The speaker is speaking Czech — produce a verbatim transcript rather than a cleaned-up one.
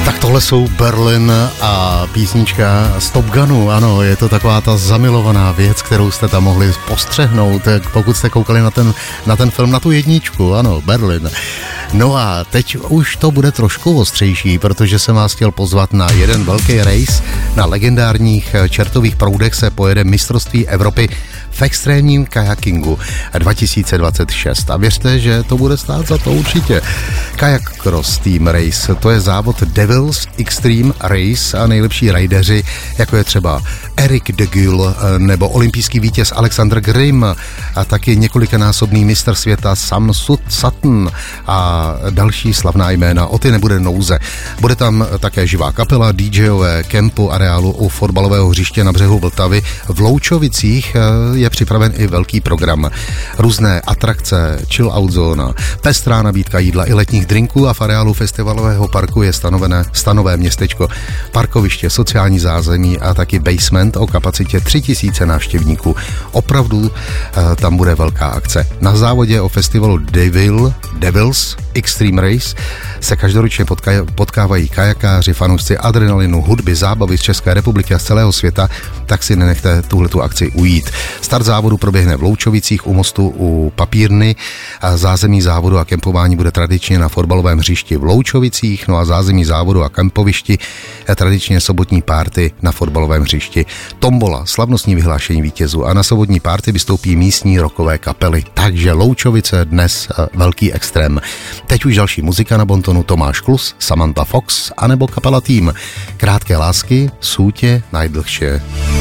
Tohle jsou Berlin a písnička z Top Gunu, ano, je to taková ta zamilovaná věc, kterou jste tam mohli postřehnout, pokud jste koukali na ten, na ten film, na tu jedničku, ano, Berlin. No a teď už to bude trošku ostřejší, protože jsem vás chtěl pozvat na jeden velký race. Na legendárních čertových proudech se pojede mistrovství Evropy v extrémním kajakingu dva tisíce dvacet šest. A věřte, že to bude stát za to určitě. Kayak Cross Team Race, to je závod Devils Extreme Race a nejlepší rajdeři, jako je třeba Eric de Gul nebo olympijský vítěz Alexander Grim a taky několikanásobný mistr světa Sam Sutton a další slavná jména. O ty nebude nouze. Bude tam také živá kapela, DJové, kempu areálu u fotbalového hřiště na břehu Vltavy. V Loučovicích je připraven i velký program. Různé atrakce, chill out zóna, pestrá nabídka jídla i letních drinků a v areálu festivalového parku je stanovené stanové městečko, parkoviště, sociální zázemí a taky basement o kapacitě tři tisíce návštěvníků. Opravdu eh, tam bude velká akce. Na závodě o festivalu Devil, Devils Extreme Race se každoročně potká, potkávají kajakáři, fanoušci adrenalinu, hudby, zábavy z České republiky a z celého světa, tak si nenechte tuhletu akci ujít. Start závodu proběhne v Loučovicích u mostu u Papírny a zázemí závodu a kempování bude tradičně na fotbalovém hřišti v Loučovicích, no a zázemí závodu a kempovišti je tradičně sobotní párty na fotbalovém hřišti. Tombola, slavnostní vyhlášení vítězů a na sobotní párty vystoupí místní rockové kapely. Takže Loučovice dnes velký extrém. Teď už další muzika na bontonu, Tomáš Klus, Samantha Fox anebo kapela Tým. Krátké lásky, sůtě najdlhše.